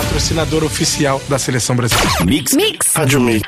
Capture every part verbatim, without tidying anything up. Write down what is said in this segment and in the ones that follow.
patrocinador oficial da Seleção Brasileira. Mix. Mix. Rádio Mix.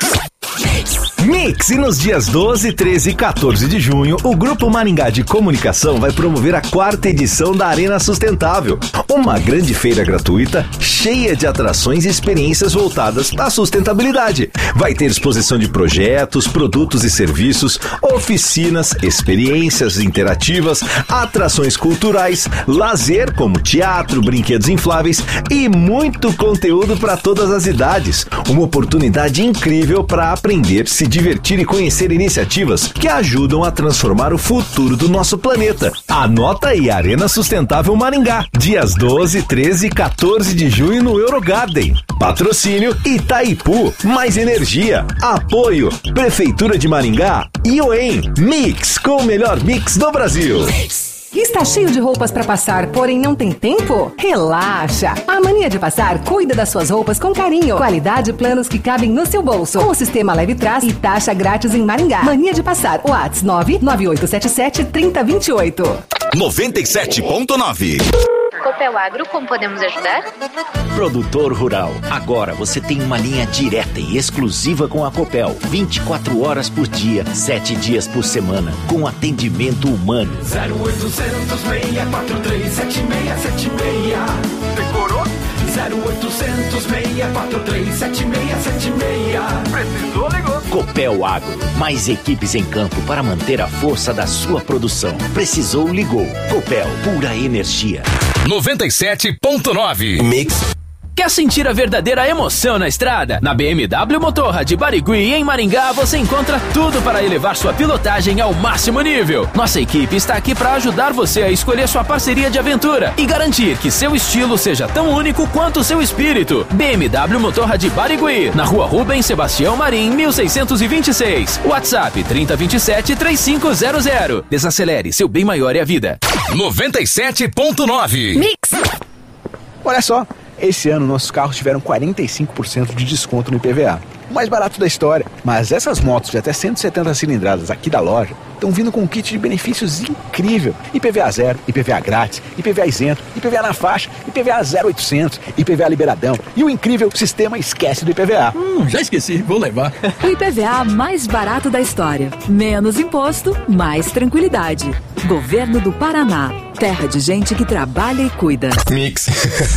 Mix, e nos dias doze, treze e quatorze de junho, o Grupo Maringá de Comunicação vai promover a quarta edição da Arena Sustentável, uma grande feira gratuita, cheia de atrações e experiências voltadas à sustentabilidade. Vai ter exposição de projetos, produtos e serviços, oficinas, experiências interativas, atrações culturais, lazer como teatro, brinquedos infláveis e muito conteúdo para todas as idades. Uma oportunidade incrível para aprender, se divertir e conhecer iniciativas que ajudam a transformar o futuro do nosso planeta. Anota aí, Arena Sustentável Maringá, dias doze, treze e quatorze de junho no Eurogarden. Patrocínio Itaipu, mais energia. Apoio Prefeitura de Maringá e O E M. Mix, com o melhor mix do Brasil. Está cheio de roupas para passar, porém não tem tempo? Relaxa! A Mania de Passar cuida das suas roupas com carinho. Qualidade e planos que cabem no seu bolso. Com o sistema Leve Trás e taxa grátis em Maringá. Mania de Passar. WhatsApp nove nove oito sete sete, três zero dois oito. noventa e sete ponto nove. Copel Agro, como podemos ajudar? Produtor rural, agora você tem uma linha direta e exclusiva com a Copel, vinte e quatro horas por dia, sete dias por semana, com atendimento humano. zero oitocentos, seis quatro três, sete seis sete seis. Decorou? zero oitocentos, seis quatro três, sete seis sete seis. Precisou, ligou. Copel Agro, mais equipes em campo para manter a força da sua produção. Precisou, ligou. Copel, pura energia. noventa e sete ponto nove. Mix. Quer sentir a verdadeira emoção na estrada? Na B M W Motorrad de Barigui, em Maringá, você encontra tudo para elevar sua pilotagem ao máximo nível. Nossa equipe está aqui para ajudar você a escolher sua parceria de aventura e garantir que seu estilo seja tão único quanto o seu espírito. B M W Motorrad de Barigui, na rua Rubens Sebastião Marim, mil seiscentos e vinte e seis. WhatsApp trinta, vinte e sete, trinta e cinco zero zero. Desacelere, seu bem maior é a vida. noventa e sete ponto nove. Mix. Olha só. Esse ano, nossos carros tiveram quarenta e cinco por cento de desconto no I P V A. O mais barato da história. Mas essas motos de até cento e setenta cilindradas aqui da loja estão vindo com um kit de benefícios incrível. I P V A zero, I P V A grátis, I P V A isento, I P V A na faixa, I P V A zero oitocentos, I P V A liberadão e o incrível sistema Esquece do I P V A. Hum, já esqueci, vou levar. O I P V A mais barato da história. Menos imposto, mais tranquilidade. Governo do Paraná. Terra de gente que trabalha e cuida. Mix.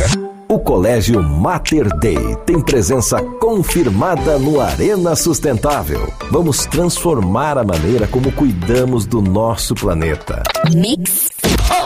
O Colégio Mater Dei tem presença confirmada no Arena Sustentável. Vamos transformar a maneira como cuidamos do nosso planeta. Mix.